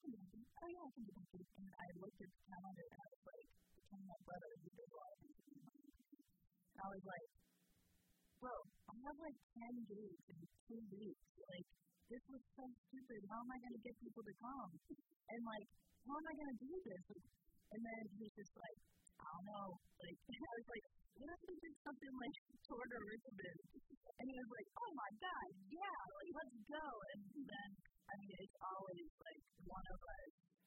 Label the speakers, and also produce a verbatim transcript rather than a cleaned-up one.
Speaker 1: can do next week. Oh, yeah, I can do next week. And I looked at the calendar and I was like, between my brother, who did a lot of things in my and I was like, bro, I have like ten days in two weeks. Like, this was so stupid. How am I going to get people to come? And like, how am I going to do this? And then he's just like, I don't know. Like, I was like, what if we did something like shorter Richmond? And he was like, oh my God, yeah, like, let's go. And then, I mean, it's always like one of us